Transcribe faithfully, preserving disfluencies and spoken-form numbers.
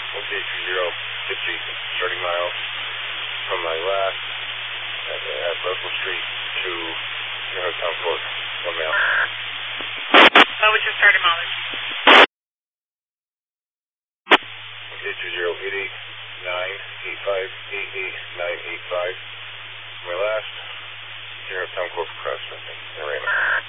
Okay, two zero, fifty, starting mile from my last at, at Russell Street to New Town Court, one mile. What was your starting mileage? Okay, two zero, eight eight, nine, eight five, eight eight, nine, eight five. My last, New Town Court for cross-country, in Raymond.